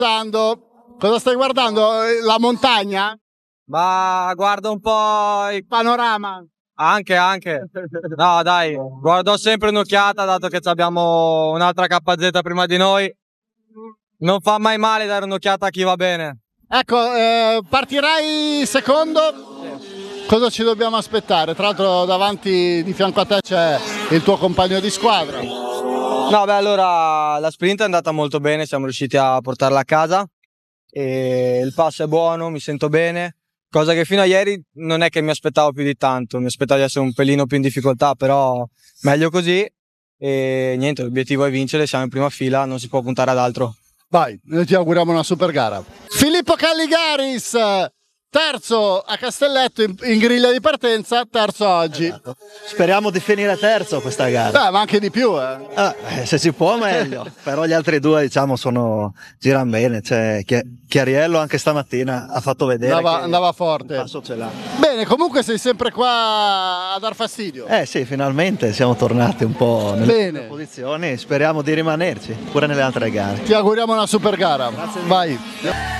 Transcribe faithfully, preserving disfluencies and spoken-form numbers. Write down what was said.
guardando? Cosa stai guardando? La montagna? Ma guardo un po' il panorama. Anche, anche. No, dai, guardo sempre un'occhiata, dato che abbiamo un'altra K Z prima di noi. Non fa mai male dare un'occhiata a chi va bene. Ecco, eh, partirai secondo? Sì. Cosa ci dobbiamo aspettare? Tra l'altro davanti di fianco a te c'è il tuo compagno di squadra. No, beh, allora la sprint è andata molto bene, siamo riusciti a portarla a casa e il passo è buono, mi sento bene. Cosa che fino a ieri non è che mi aspettavo più di tanto, mi aspettavo di essere un pelino più in difficoltà, però meglio così e niente, l'obiettivo è vincere, siamo in prima fila, non si può puntare ad altro. Vai, noi ti auguriamo una super gara. Filippo Calligaris, terzo a Castelletto in, in griglia di partenza, terzo oggi. Esatto. Speriamo di finire terzo questa gara. Beh, ma anche di più, eh. Eh, se si può meglio, però gli altri due diciamo sono girano bene, cioè, Chiariello anche stamattina ha fatto vedere andava, che andava forte. Il passo ce l'ha. Bene, comunque sei sempre qua a dar fastidio. Eh sì, finalmente siamo tornati un po' nelle bene. posizioni, speriamo di rimanerci pure nelle altre gare. Ti auguriamo una super gara. Grazie mille. Vai.